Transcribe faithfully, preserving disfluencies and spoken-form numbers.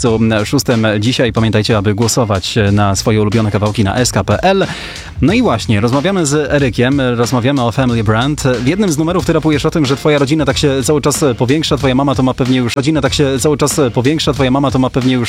miejscu szóstym dzisiaj. Pamiętajcie, aby głosować na swoje ulubione kawałki na s k kropka p l. No i właśnie, rozmawiamy z Erykiem, rozmawiamy o Family Brand. W jednym z numerów ty rapujesz o tym, że twoja rodzina tak się cały czas powiększa, twoja mama to ma pewnie już... Rodzina tak się cały czas powiększa, twoja mama to ma pewnie już